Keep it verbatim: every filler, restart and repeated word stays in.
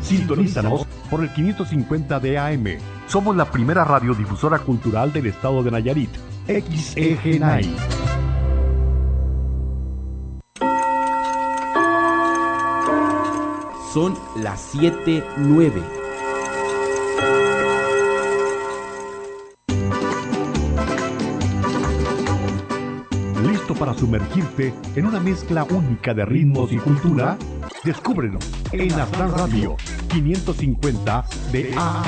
Sintonízanos por el quinientos cincuenta de A M. Somos la primera radiodifusora cultural del estado de Nayarit. X E G nueve. Son las siete nueve. ¿Listo para sumergirte en una mezcla única de ritmos y cultura? Descúbrenos en Astral Radio quinientos cincuenta de A